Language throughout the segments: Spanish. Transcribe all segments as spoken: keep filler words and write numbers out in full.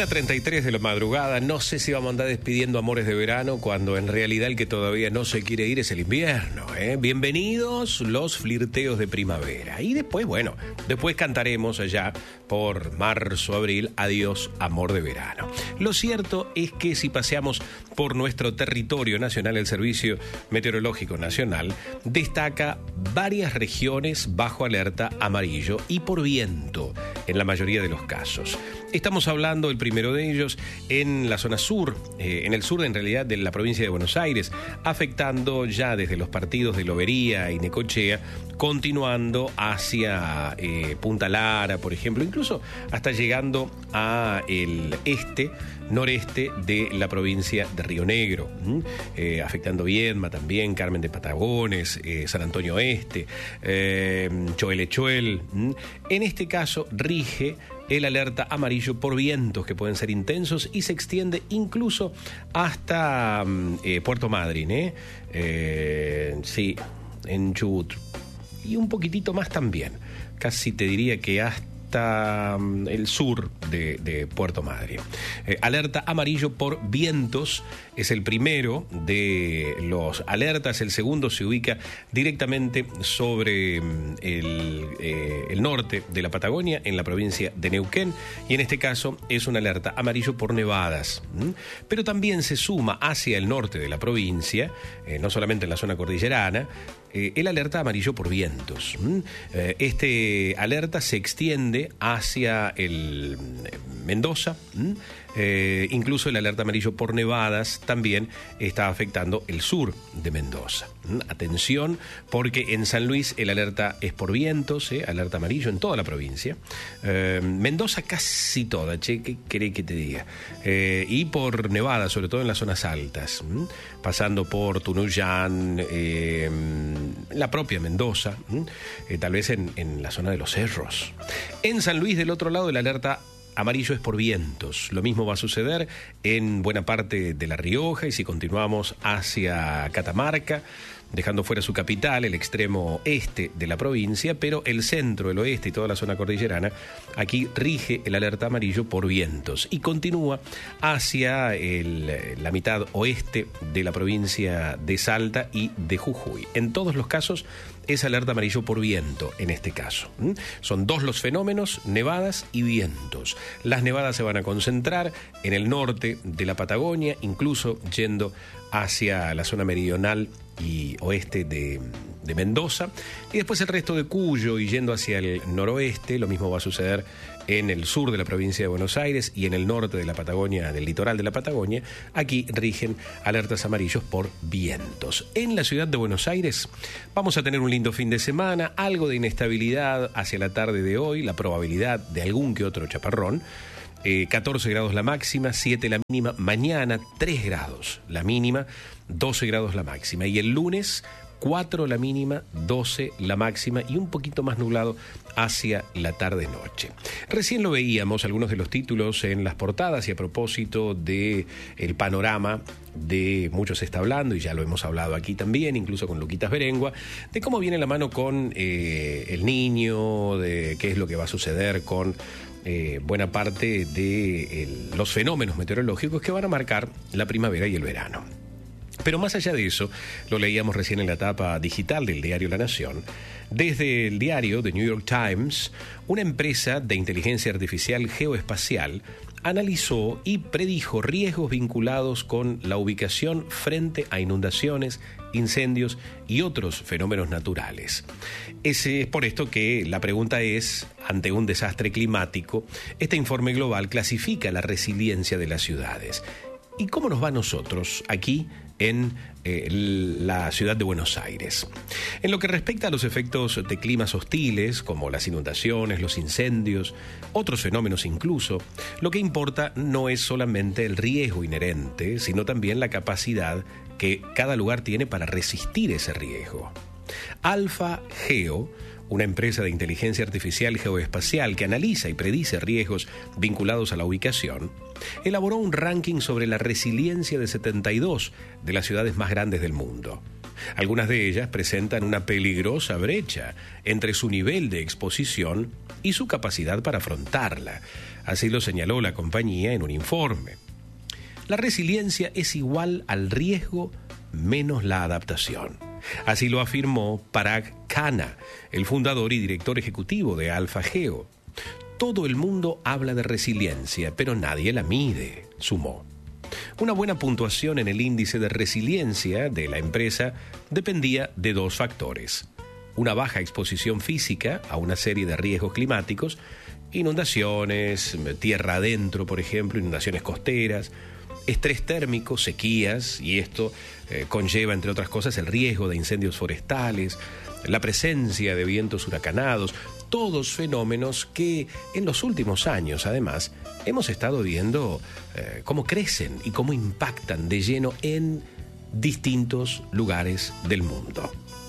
una treinta y tres de la madrugada, no sé si vamos a andar despidiendo amores de verano cuando en realidad el que todavía no se quiere ir es el invierno, ¿eh? Bienvenidos los flirteos de primavera. Y después, bueno, después cantaremos allá por marzo, abril, adiós amor de verano. Lo cierto es que si paseamos por nuestro territorio nacional, el Servicio Meteorológico Nacional destaca varias regiones bajo alerta amarillo y por viento en la mayoría de los casos. Estamos hablando, el primero de ellos, en la zona sur, eh, en el sur en realidad de la provincia de Buenos Aires, afectando ya desde los partidos de Lobería y Necochea, continuando hacia eh, Punta Lara, por ejemplo, incluso hasta llegando a el este, noreste de la provincia de Río Negro, ¿Mm? eh, afectando Viedma también, Carmen de Patagones, eh, San Antonio Oeste, eh, Choel-Echuel. ¿Mm? En este caso rige el alerta amarillo por vientos que pueden ser intensos y se extiende incluso hasta eh, Puerto Madryn, ¿eh? Eh, sí, en Chubut. Y un poquitito más también, casi te diría que hasta el sur de, de Puerto Madryn. Eh, alerta amarillo por vientos es el primero de los alertas. El segundo se ubica directamente sobre el, eh, el norte de la Patagonia, en la provincia de Neuquén, y en este caso es una alerta amarillo por nevadas. ¿Mm? Pero también se suma hacia el norte de la provincia, eh, no solamente en la zona cordillerana, eh, el alerta amarillo por vientos. ¿Mm? Eh, este alerta se extiende hacia el Mendoza, ¿Mm? Eh, incluso el alerta amarillo por nevadas también está afectando el sur de Mendoza. ¿Mm? Atención, porque en San Luis el alerta es por vientos, ¿eh? Alerta amarillo en toda la provincia. Eh, Mendoza casi toda, che, ¿qué querés que te diga? Eh, y por nevadas, sobre todo en las zonas altas, ¿Mm? pasando por Tunuyán, eh, la propia Mendoza, ¿Mm? eh, tal vez en, en la zona de los cerros. En San Luis, del otro lado, el alerta amarillo es por vientos. Lo mismo va a suceder en buena parte de La Rioja, y si continuamos hacia Catamarca, dejando fuera su capital, el extremo este de la provincia, pero el centro, el oeste y toda la zona cordillerana, aquí rige el alerta amarillo por vientos y continúa hacia el, la mitad oeste de la provincia de Salta y de Jujuy. En todos los casos es alerta amarillo por viento en este caso. ¿Mm? Son dos los fenómenos, nevadas y vientos. Las nevadas se van a concentrar en el norte de la Patagonia, incluso yendo hacia la zona meridional y oeste de, de Mendoza, y después el resto de Cuyo y yendo hacia el noroeste. Lo mismo va a suceder en el sur de la provincia de Buenos Aires y en el norte de la Patagonia, del litoral de la Patagonia. Aquí rigen alertas amarillos por vientos. En la ciudad de Buenos Aires vamos a tener un lindo fin de semana, algo de inestabilidad hacia la tarde de hoy, la probabilidad de algún que otro chaparrón. Eh, catorce grados la máxima, siete la mínima. Mañana tres grados la mínima, doce grados la máxima. Y el lunes cuatro la mínima, doce la máxima y un poquito más nublado hacia la tarde-noche. Recién lo veíamos, algunos de los títulos en las portadas, y a propósito de el panorama de muchos se está hablando, y ya lo hemos hablado aquí también, incluso con Luquitas Berengua, de cómo viene la mano con eh, el niño, de qué es lo que va a suceder con Eh, buena parte de el, los fenómenos meteorológicos que van a marcar la primavera y el verano. Pero más allá de eso, lo leíamos recién en la etapa digital del diario La Nación, desde el diario The New York Times, una empresa de inteligencia artificial geoespacial analizó y predijo riesgos vinculados con la ubicación frente a inundaciones, incendios y otros fenómenos naturales. Es por esto que la pregunta es, ante un desastre climático, este informe global clasifica la resiliencia de las ciudades. ¿Y cómo nos va a nosotros aquí en eh, la ciudad de Buenos Aires? En lo que respecta a los efectos de climas hostiles, como las inundaciones, los incendios, otros fenómenos incluso, lo que importa no es solamente el riesgo inherente, sino también la capacidad que cada lugar tiene para resistir ese riesgo. Alpha Geo, una empresa de inteligencia artificial geoespacial que analiza y predice riesgos vinculados a la ubicación, elaboró un ranking sobre la resiliencia de setenta y dos de las ciudades más grandes del mundo. Algunas de ellas presentan una peligrosa brecha entre su nivel de exposición y su capacidad para afrontarla. Así lo señaló la compañía en un informe. La resiliencia es igual al riesgo menos la adaptación. Así lo afirmó Parag Khanna, el fundador y director ejecutivo de AlphaGeo. Todo el mundo habla de resiliencia, pero nadie la mide, sumó. Una buena puntuación en el índice de resiliencia de la empresa dependía de dos factores: una baja exposición física a una serie de riesgos climáticos, inundaciones, tierra adentro, por ejemplo, inundaciones costeras, estrés térmico, sequías, y esto eh, conlleva, entre otras cosas, el riesgo de incendios forestales, la presencia de vientos huracanados, todos fenómenos que en los últimos años, además, hemos estado viendo eh, cómo crecen y cómo impactan de lleno en distintos lugares del mundo.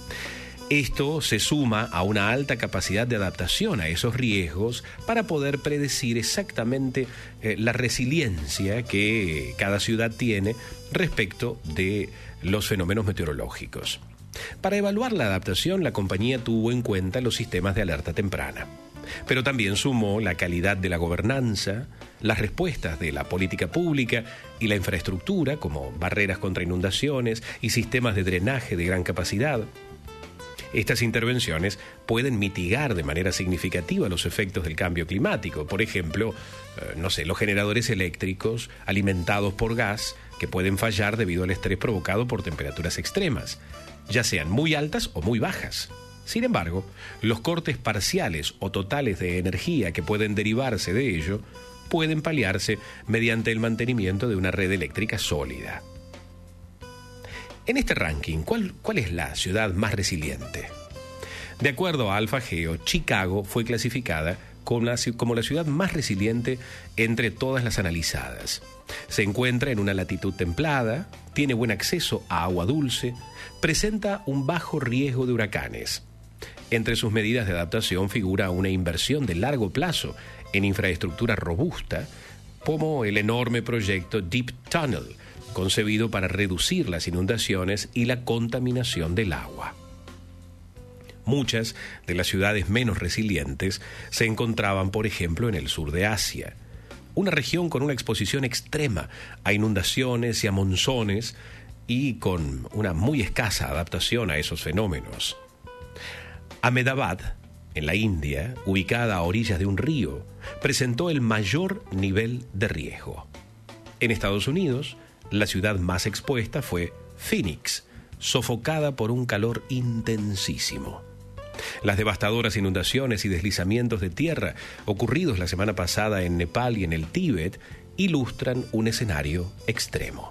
Esto se suma a una alta capacidad de adaptación a esos riesgos para poder predecir exactamente eh, la resiliencia que cada ciudad tiene respecto de los fenómenos meteorológicos. Para evaluar la adaptación, la compañía tuvo en cuenta los sistemas de alerta temprana, pero también sumó la calidad de la gobernanza, las respuestas de la política pública y la infraestructura, como barreras contra inundaciones y sistemas de drenaje de gran capacidad. Estas intervenciones pueden mitigar de manera significativa los efectos del cambio climático. Por ejemplo, eh, no sé, los generadores eléctricos alimentados por gas que pueden fallar debido al estrés provocado por temperaturas extremas, ya sean muy altas o muy bajas. Sin embargo, los cortes parciales o totales de energía que pueden derivarse de ello pueden paliarse mediante el mantenimiento de una red eléctrica sólida. En este ranking, ¿cuál, cuál es la ciudad más resiliente? De acuerdo a AlphaGeo, Chicago fue clasificada como la, como la ciudad más resiliente entre todas las analizadas. Se encuentra en una latitud templada, tiene buen acceso a agua dulce, presenta un bajo riesgo de huracanes. Entre sus medidas de adaptación figura una inversión de largo plazo en infraestructura robusta, como el enorme proyecto Deep Tunnel, concebido para reducir las inundaciones y la contaminación del agua. Muchas de las ciudades menos resilientes se encontraban, por ejemplo, en el sur de Asia, una región con una exposición extrema a inundaciones y a monzones y con una muy escasa adaptación a esos fenómenos. Ahmedabad, en la India, ubicada a orillas de un río, presentó el mayor nivel de riesgo. En Estados Unidos, la ciudad más expuesta fue Phoenix, sofocada por un calor intensísimo. Las devastadoras inundaciones y deslizamientos de tierra ocurridos la semana pasada en Nepal y en el Tíbet ilustran un escenario extremo.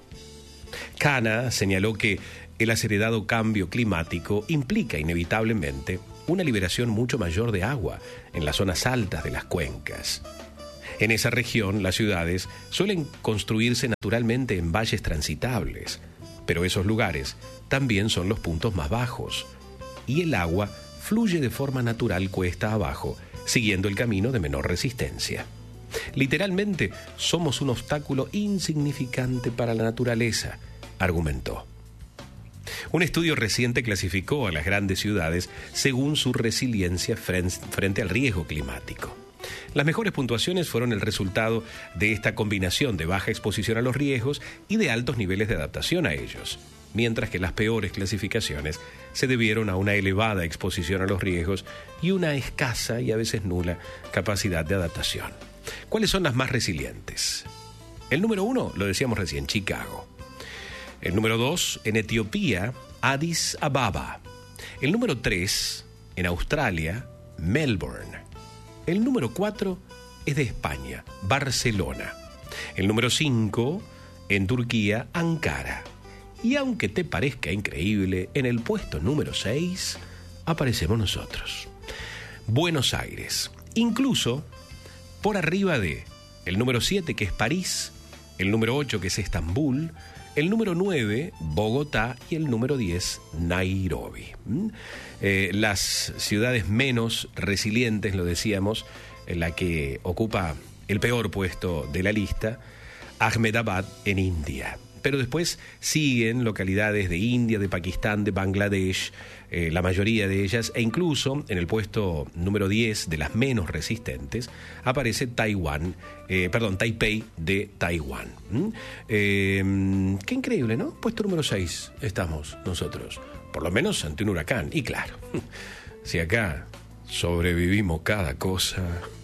Khanna señaló que el acelerado cambio climático implica inevitablemente una liberación mucho mayor de agua en las zonas altas de las cuencas. En esa región, las ciudades suelen construirse naturalmente en valles transitables, pero esos lugares también son los puntos más bajos, y el agua fluye de forma natural cuesta abajo, siguiendo el camino de menor resistencia. Literalmente, somos un obstáculo insignificante para la naturaleza, argumentó. Un estudio reciente clasificó a las grandes ciudades según su resiliencia frente al riesgo climático. Las mejores puntuaciones fueron el resultado de esta combinación de baja exposición a los riesgos y de altos niveles de adaptación a ellos, mientras que las peores clasificaciones se debieron a una elevada exposición a los riesgos y una escasa y a veces nula capacidad de adaptación. ¿Cuáles son las más resilientes? El número uno, lo decíamos recién, Chicago. El número dos, en Etiopía, Addis Ababa. El número tres, en Australia, Melbourne. El número cuatro es de España, Barcelona. El número cinco, en Turquía, Ankara. Y aunque te parezca increíble, en el puesto número seis aparecemos nosotros, Buenos Aires. Incluso por arriba de el número siete, que es París, el número ocho, que es Estambul, el número nueve, Bogotá, y el número diez, Nairobi. ¿Mm? Eh, las ciudades menos resilientes, lo decíamos, en la que ocupa el peor puesto de la lista, Ahmedabad en India. pero después siguen localidades de India, de Pakistán, de Bangladesh, eh, la mayoría de ellas, e incluso en el puesto número diez de las menos resistentes aparece Taiwán, eh, perdón, Taipei de Taiwán. ¿Mm? Eh, qué increíble, ¿no? Puesto número seis estamos nosotros, por lo menos ante un huracán. Y claro, si acá sobrevivimos cada cosa...